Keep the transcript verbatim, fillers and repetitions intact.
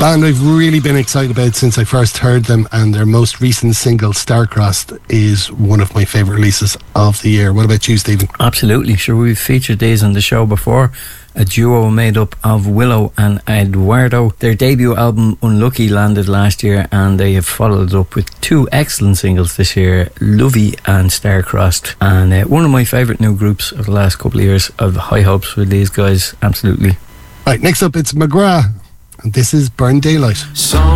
band I've really been excited about since I first heard them, and their most recent single, Starcrossed, is one of my favourite releases of the year. What about you, Stephen? Absolutely, sure. We've featured these on the show before. A duo made up of Willow and Eduardo. Their debut album Unlucky landed last year, and they have followed up with two excellent singles this year, Lovey and Starcrossed. And uh, one of my favourite new groups of the last couple of years. I've high hopes for these guys, absolutely. Right, next up it's McGrath, and this is Burn Daylight. So